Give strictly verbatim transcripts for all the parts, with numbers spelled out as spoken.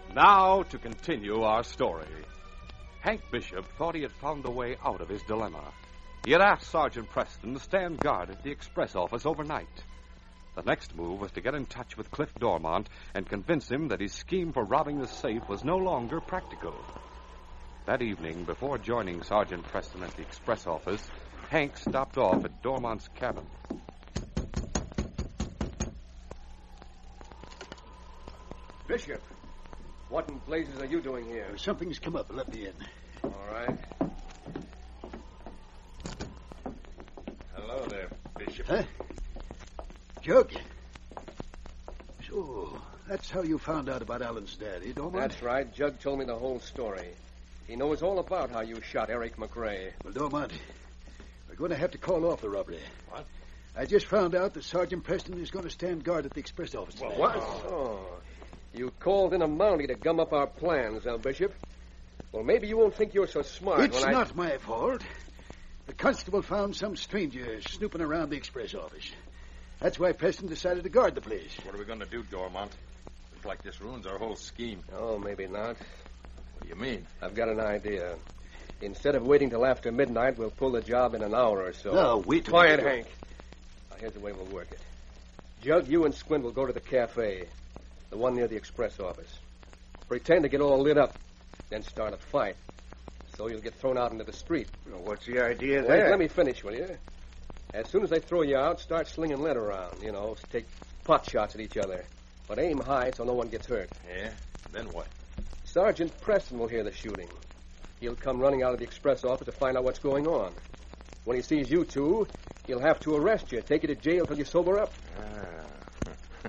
Now to continue our story. Hank Bishop thought he had found a way out of his dilemma. He had asked Sergeant Preston to stand guard at the express office overnight. The next move was to get in touch with Cliff Dormont and convince him that his scheme for robbing the safe was no longer practical. That evening, before joining Sergeant Preston at the express office, Hank stopped off at Dormont's cabin. Bishop, what in blazes are you doing here? Something's come up. Let me in. All right. Hello there, Bishop. Huh? Jug? So, that's how you found out about Alan's dad, eh, Dormont? That's right. Jug told me the whole story. He knows all about how you shot Eric McRae. Well, Dormont, we're going to have to call off the robbery. What? I just found out that Sergeant Preston is going to stand guard at the express office today. What? Oh. You called in a Mountie to gum up our plans, huh, Bishop? Well, maybe you won't think you're so smart It's when I... not my fault. The constable found some stranger snooping around the express office. That's why Preston decided to guard the place. What are we going to do, Dormont? Looks like this ruins our whole scheme. Oh, maybe not. What do you mean? I've got an idea. Instead of waiting till after midnight, we'll pull the job in an hour or so. No, wait till... Quiet, Hank. Now, here's the way we'll work it. Jug, you and Squint will go to the cafe, the one near the express office. Pretend to get all lit up, then start a fight. So you'll get thrown out into the street. Well, what's the idea Wait, there? let me finish, will you? As soon as they throw you out, start slinging lead around. You know, take pot shots at each other. But aim high so no one gets hurt. Yeah? Then what? Sergeant Preston will hear the shooting. He'll come running out of the express office to find out what's going on. When he sees you two, he'll have to arrest you, take you to jail till you sober up. Ah.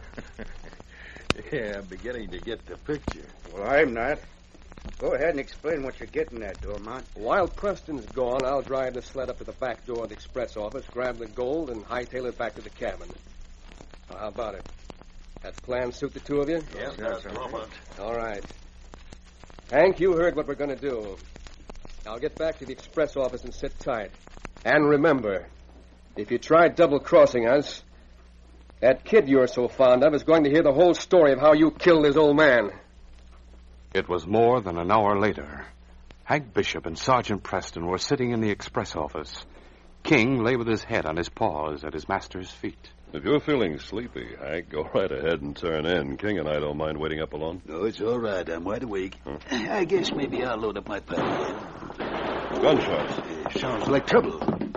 Yeah, I'm beginning to get the picture. Well, I'm not. Go ahead and explain what you're getting at, Dormont. While Preston's gone, I'll drive the sled up to the back door of the express office, grab the gold, and hightail it back to the cabin. Now, how about it? That plan suit the two of you? Yeah, that's that's all right. All right. Hank, you heard what we're going to do. I'll get back to the express office and sit tight. And remember, if you try double-crossing us, that kid you're so fond of is going to hear the whole story of how you killed his old man. It was more than an hour later. Hank Bishop and Sergeant Preston were sitting in the express office. King lay with his head on his paws at his master's feet. If you're feeling sleepy, Hank, go right ahead and turn in. King and I don't mind waiting up alone. No, it's all right. I'm wide awake. Huh. I guess maybe I'll load up my pipe again. Gunshots. Uh, sounds like trouble.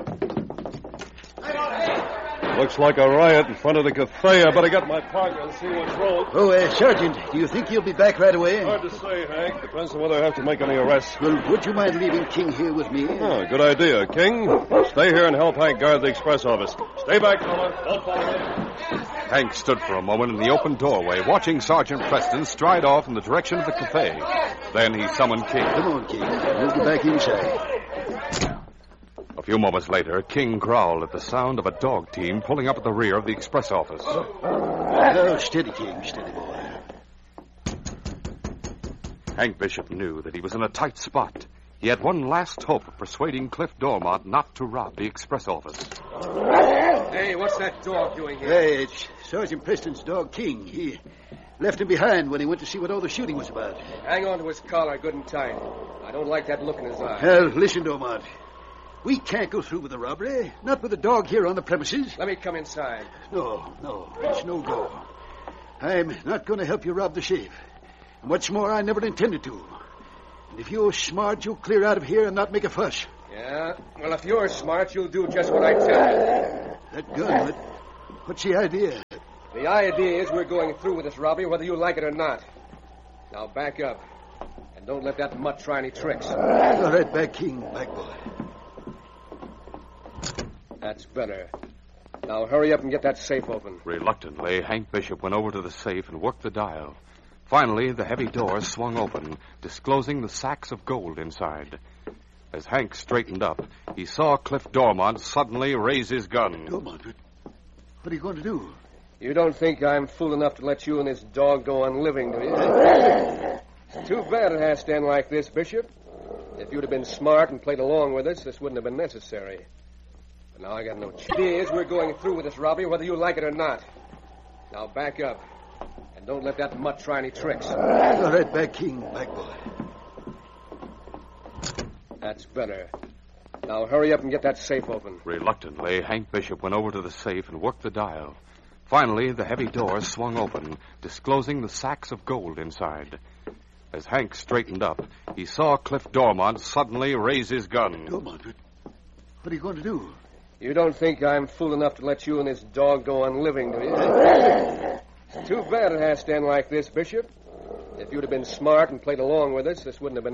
Looks like a riot in front of the cafe. I better get my partner and see what's wrong. Oh, uh, Sergeant, do you think you'll be back right away? Hard to say, Hank. Depends on whether I have to make any arrests. Well, would you mind leaving King here with me? Oh, good idea. King, stay here and help Hank guard the express office. Stay back, fella. Don't follow me. Hank stood for a moment in the open doorway, watching Sergeant Preston stride off in the direction of the cafe. Then he summoned King. Come on, King. We'll get back inside. A few moments later, King growled at the sound of a dog team pulling up at the rear of the express office. Oh, steady, King. Steady, boy. Hank Bishop knew that he was in a tight spot. He had one last hope of persuading Cliff Dormont not to rob the express office. Hey, what's that dog doing here? Hey, it's Sergeant Preston's dog, King. He left him behind when he went to see what all the shooting was about. Hang on to his collar good and tight. I don't like that look in his eye. Well, listen, Dormont. We can't go through with the robbery. Not with a dog here on the premises. Let me come inside. No, no, it's no go. I'm not going to help you rob the safe. And what's more, I never intended to. And if you're smart, you'll clear out of here and not make a fuss. Yeah? Well, if you're smart, you'll do just what I tell you. That gun, what, what's the idea? The idea is we're going through with this robbery whether you like it or not. Now back up. And don't let that mutt try any tricks. All right, back, King, back, boy. That's better. Now hurry up and get that safe open. Reluctantly, Hank Bishop went over to the safe and worked the dial. Finally, the heavy door swung open, disclosing the sacks of gold inside. As Hank straightened up, he saw Cliff Dormont suddenly raise his gun. Dormont, what are you going to do? You don't think I'm fool enough to let you and this dog go on living, do you? It's too bad it has to end like this, Bishop. If you'd have been smart and played along with us, this wouldn't have been necessary. But now I got no choice. The idea is we're going through with this robbery whether you like it or not. Now back up. And And don't let that mutt try any tricks. All right, back king, black boy. That's better. Now hurry up and get that safe open. Reluctantly, Hank Bishop went over to the safe and worked the dial. Finally, the heavy door swung open, disclosing the sacks of gold inside. As Hank straightened up, he saw Cliff Dormont suddenly raise his gun. Dormont, what are you going to do? You don't think I'm fool enough to let you and this dog go on living, do you? It's too bad it has to end like this, Bishop. If you'd have been smart and played along with us, this wouldn't have been